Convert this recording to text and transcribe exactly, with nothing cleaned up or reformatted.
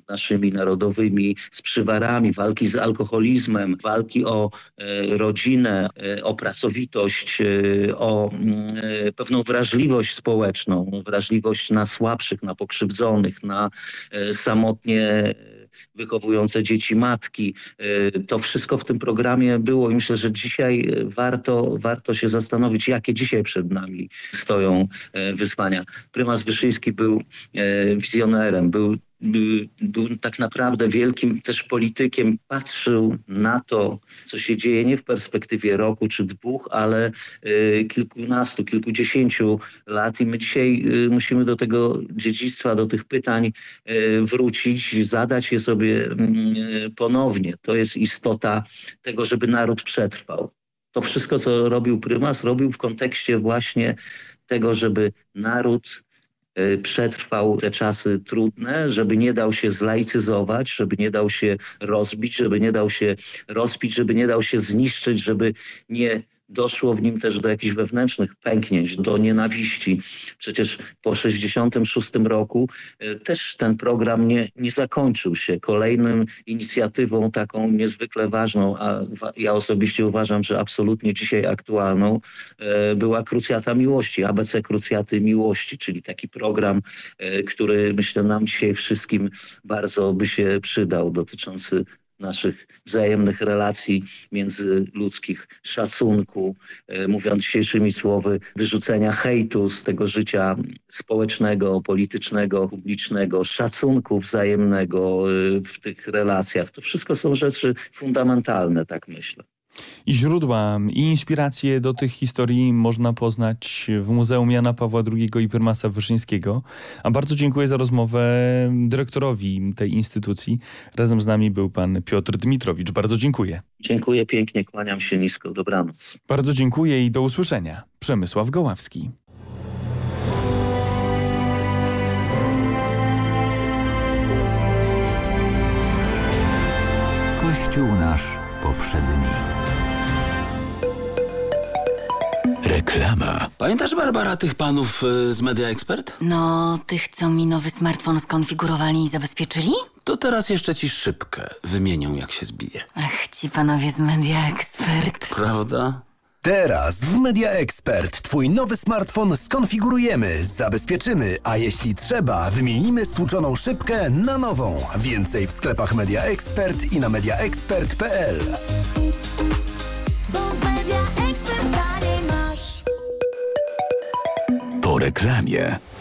naszymi narodowymi, z przywarami, walki z alkoholizmem, walki o e, rodzinę, e, o pracowitość, e, o e, pewną wrażliwość społeczną, wrażliwość na słabszych, na pokrzywdzonych, na e, samotnie wychowujące dzieci matki. To wszystko w tym programie było i myślę, że dzisiaj warto, warto się zastanowić, jakie dzisiaj przed nami stoją wyzwania. Prymas Wyszyński był wizjonerem, był Był, był tak naprawdę wielkim też politykiem. Patrzył na to, co się dzieje nie w perspektywie roku czy dwóch, ale y, kilkunastu, kilkudziesięciu lat i my dzisiaj y, musimy do tego dziedzictwa, do tych pytań y, wrócić, zadać je sobie y, ponownie. To jest istota tego, żeby naród przetrwał. To wszystko, co robił prymas, robił w kontekście właśnie tego, żeby naród przetrwał te czasy trudne, żeby nie dał się zlaicyzować, żeby nie dał się rozbić, żeby nie dał się rozpić, żeby nie dał się zniszczyć, żeby nie doszło w nim też do jakichś wewnętrznych pęknięć, do nienawiści. Przecież po sześćdziesiątym szóstym roku też ten program nie, nie zakończył się. Kolejnym inicjatywą taką niezwykle ważną, a ja osobiście uważam, że absolutnie dzisiaj aktualną, była Krucjata Miłości, A B C Krucjaty Miłości, czyli taki program, który myślę nam dzisiaj wszystkim bardzo by się przydał, dotyczący naszych wzajemnych relacji międzyludzkich, szacunku, e, mówiąc dzisiejszymi słowy, wyrzucenia hejtu z tego życia społecznego, politycznego, publicznego, szacunku wzajemnego e, w tych relacjach. To wszystko są rzeczy fundamentalne, tak myślę. I źródła, i inspiracje do tych historii można poznać w Muzeum Jana Pawła drugiego i Prymasa Wyszyńskiego. A bardzo dziękuję za rozmowę dyrektorowi tej instytucji. Razem z nami był pan Piotr Dmitrowicz. Bardzo dziękuję. Dziękuję pięknie, kłaniam się nisko. Dobranoc. Bardzo dziękuję i do usłyszenia. Przemysław Goławski. Kościół nasz powszedni. Reklama. Pamiętasz, Barbara, tych panów y, z Media Expert? No, tych, co mi nowy smartfon skonfigurowali i zabezpieczyli? To teraz jeszcze ci szybkę wymienią, jak się zbije. Ach, ci panowie z Media Expert. Prawda? Teraz w Media Expert twój nowy smartfon skonfigurujemy, zabezpieczymy, a jeśli trzeba, wymienimy stłuczoną szybkę na nową. Więcej w sklepach Media Expert i na media expert kropka p l. Po reklamie.